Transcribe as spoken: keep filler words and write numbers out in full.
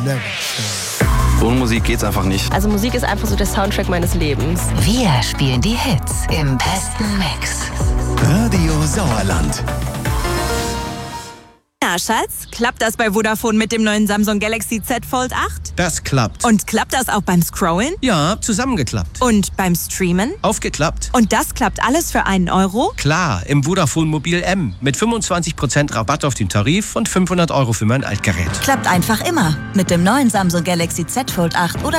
never change. Ohne Musik geht's einfach nicht. Also Musik ist einfach so der Soundtrack meines Lebens. Wir spielen die Hits im besten Mix. Radio Sauerland. Na, Schatz, klappt das bei Vodafone mit dem neuen Samsung Galaxy Z Fold acht? Das klappt. Und klappt das auch beim Scrollen? Ja, zusammengeklappt. Und beim Streamen? Aufgeklappt. Und das klappt alles für einen Euro? Klar, im Vodafone Mobil M. Mit fünfundzwanzig Prozent Rabatt auf den Tarif und fünfhundert Euro für mein Altgerät. Klappt einfach immer. Mit dem neuen Samsung Galaxy Z Fold acht oder